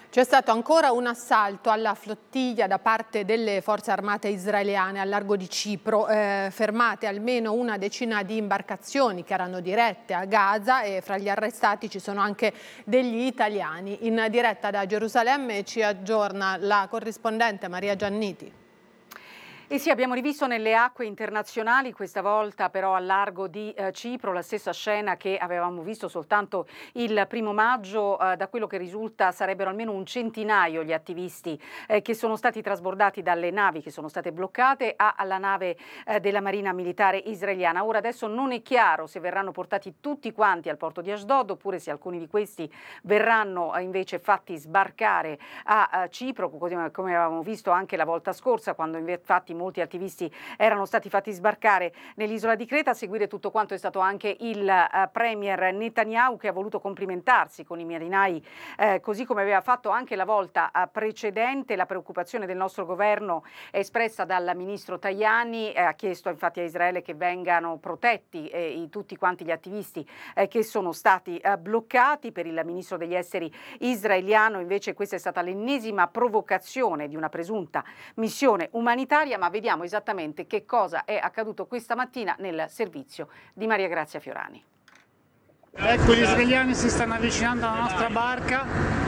C'è stato ancora un assalto alla flottiglia da parte delle forze armate israeliane al largo di Cipro, fermate almeno una decina di imbarcazioni che erano dirette a Gaza e fra gli arrestati ci sono anche degli italiani. In diretta da Gerusalemme ci aggiorna la corrispondente Maria Gianniti. E sì, abbiamo rivisto nelle acque internazionali, questa volta però al largo di Cipro, la stessa scena che avevamo visto soltanto il 1° maggio. Da quello che risulta sarebbero almeno un centinaio gli attivisti che sono stati trasbordati dalle navi che sono state bloccate alla nave della Marina Militare israeliana. Ora adesso non è chiaro se verranno portati tutti quanti al porto di Ashdod oppure se alcuni di questi verranno invece fatti sbarcare a Cipro, come avevamo visto anche la volta scorsa, quando infatti molti attivisti erano stati fatti sbarcare nell'isola di Creta. A seguire tutto quanto è stato anche il premier Netanyahu, che ha voluto complimentarsi con i marinai, così come aveva fatto anche la volta precedente. La preoccupazione del nostro governo è espressa dal ministro Tajani, ha chiesto infatti a Israele che vengano protetti tutti quanti gli attivisti che sono stati bloccati. Per il ministro degli esteri israeliano invece questa è stata l'ennesima provocazione di una presunta missione umanitaria, ma vediamo esattamente che cosa è accaduto questa mattina nel servizio di Maria Grazia Fiorani. Ecco, gli israeliani si stanno avvicinando alla nostra barca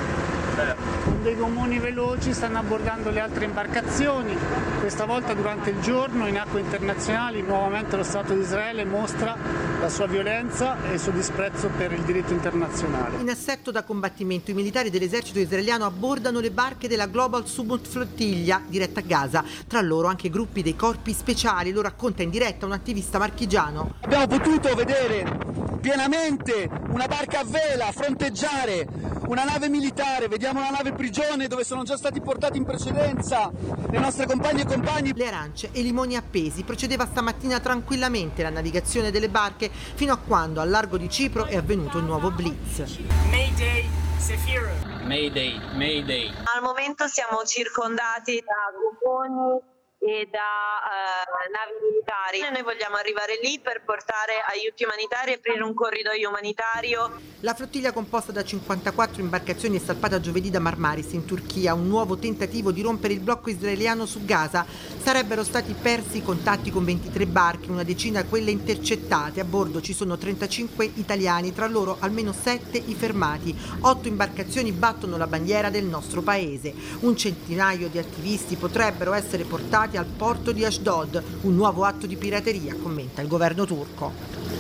con dei gommoni veloci, stanno abbordando le altre imbarcazioni. Questa volta durante il giorno in acque internazionali nuovamente lo Stato di Israele mostra la sua violenza e il suo disprezzo per il diritto internazionale. In assetto da combattimento i militari dell'esercito israeliano abbordano le barche della Global Submarine Flottiglia diretta a Gaza, tra loro anche gruppi dei corpi speciali, lo racconta in diretta un attivista marchigiano. Abbiamo potuto vedere pienamente una barca a vela fronteggiare una nave militare, vediamo una nave prigione dove sono già stati portati in precedenza le nostre compagne e compagni. Le arance e i limoni appesi, procedeva stamattina tranquillamente la navigazione delle barche fino a quando al largo di Cipro è avvenuto un nuovo blitz. Mayday, Sefira. Mayday, Mayday. Al momento siamo circondati da gommoni e da navi militari. Noi vogliamo arrivare lì per portare aiuti umanitari e aprire un corridoio umanitario. La flottiglia composta da 54 imbarcazioni è salpata giovedì da Marmaris in Turchia, un nuovo tentativo di rompere il blocco israeliano su Gaza. Sarebbero stati persi i contatti con 23 barche, una decina quelle intercettate. A bordo ci sono 35 italiani, tra loro almeno 7 i fermati. 8 imbarcazioni battono la bandiera del nostro paese. Un centinaio di attivisti potrebbero essere portati al porto di Ashdod, un nuovo atto di pirateria, commenta il governo turco.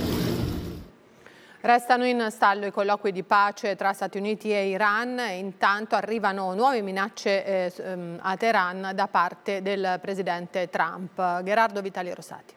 Restano in stallo i colloqui di pace tra Stati Uniti e Iran e intanto arrivano nuove minacce a Teheran da parte del presidente Trump. Gerardo Vitali Rosati.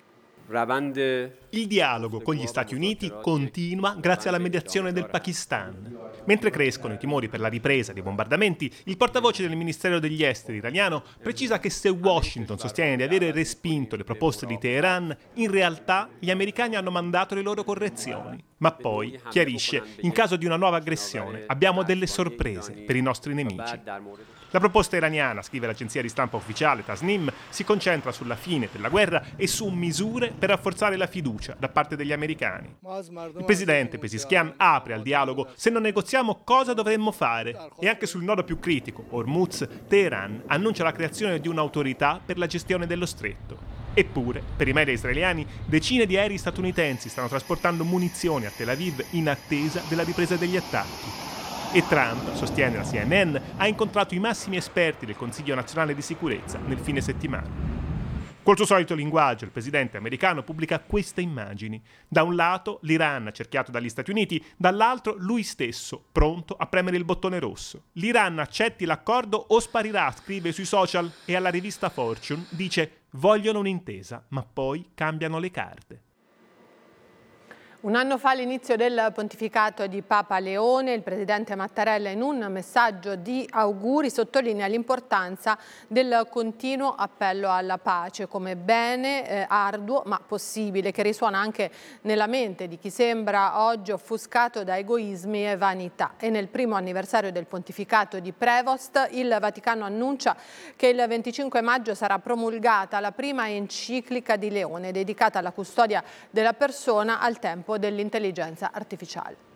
Il dialogo con gli Stati Uniti continua grazie alla mediazione del Pakistan. Mentre crescono i timori per la ripresa dei bombardamenti, il portavoce del Ministero degli Esteri iraniano precisa che se Washington sostiene di avere respinto le proposte di Teheran, in realtà gli americani hanno mandato le loro correzioni. Ma poi chiarisce, in caso di una nuova aggressione, abbiamo delle sorprese per i nostri nemici. La proposta iraniana, scrive l'agenzia di stampa ufficiale Tasnim, si concentra sulla fine della guerra e su misure per rafforzare la fiducia da parte degli americani. Il presidente Pezeshkian apre al dialogo: se non negoziamo cosa dovremmo fare? E anche sul nodo più critico, Hormuz, Teheran annuncia la creazione di un'autorità per la gestione dello stretto. Eppure, per i media israeliani, decine di aerei statunitensi stanno trasportando munizioni a Tel Aviv in attesa della ripresa degli attacchi. E Trump, sostiene la CNN, ha incontrato i massimi esperti del Consiglio nazionale di sicurezza nel fine settimana. Col suo solito linguaggio, il presidente americano pubblica queste immagini. Da un lato l'Iran cerchiato dagli Stati Uniti, dall'altro lui stesso, pronto a premere il bottone rosso. L'Iran accetti l'accordo o sparirà, scrive sui social, e alla rivista Fortune dice: vogliono un'intesa, ma poi cambiano le carte. Un anno fa all'inizio del pontificato di Papa Leone, il presidente Mattarella in un messaggio di auguri sottolinea l'importanza del continuo appello alla pace come bene arduo ma possibile, che risuona anche nella mente di chi sembra oggi offuscato da egoismi e vanità. E nel primo anniversario del pontificato di Prevost, il Vaticano annuncia che il 25 maggio sarà promulgata la prima enciclica di Leone dedicata alla custodia della persona al tempo dell'intelligenza artificiale.